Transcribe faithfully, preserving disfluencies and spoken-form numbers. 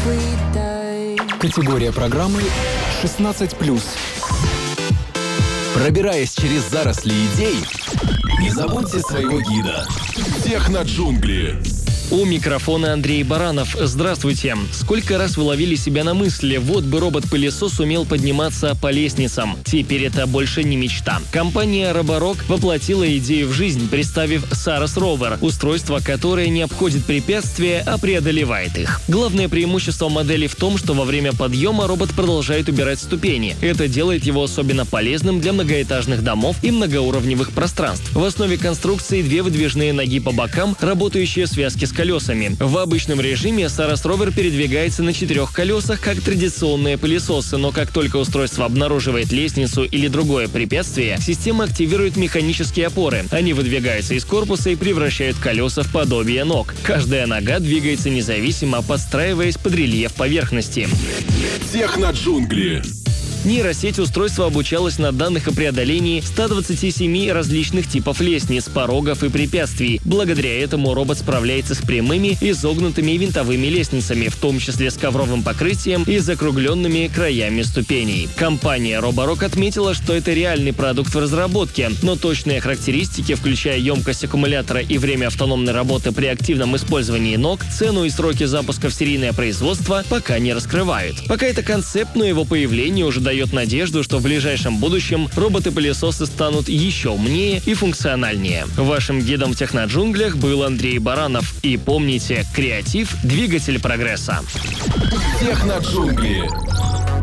Категория программы шестнадцать плюс. Пробираясь через заросли идей, не забудьте своего гида. Техноджунгли. У микрофона Андрей Баранов. Здравствуйте. Сколько раз вы ловили себя на мысли, вот бы робот-пылесос умел подниматься по лестницам. Теперь это больше не мечта. Компания Roborock воплотила идею в жизнь, представив Saros Rover, устройство, которое не обходит препятствия, а преодолевает их. Главное преимущество модели в том, что во время подъема робот продолжает убирать ступени. Это делает его особенно полезным для многоэтажных домов и многоуровневых пространств. В основе конструкции две выдвижные ноги по бокам, работающие связки с колесами. В обычном режиме Saros Rover передвигается на четырех колесах, как традиционные пылесосы, но как только устройство обнаруживает лестницу или другое препятствие, система активирует механические опоры. Они выдвигаются из корпуса и превращают колеса в подобие ног. Каждая нога двигается независимо, подстраиваясь под рельеф поверхности. Техноджунгли. Нейросеть устройства обучалась на данных о преодолении ста двадцати семи различных типов лестниц, порогов и препятствий. Благодаря этому робот справляется с прямыми, изогнутыми и винтовыми лестницами, в том числе с ковровым покрытием и закругленными краями ступеней. Компания Roborock отметила, что это реальный продукт в разработке, но точные характеристики, включая емкость аккумулятора и время автономной работы при активном использовании ног, цену и сроки запуска в серийное производство пока не раскрывают. Пока это концепт, но его появление уже дает дает надежду, что в ближайшем будущем роботы-пылесосы станут еще умнее и функциональнее. Вашим гидом в техноджунглях был Андрей Баранов. И помните, креатив – двигатель прогресса. Техноджунгли.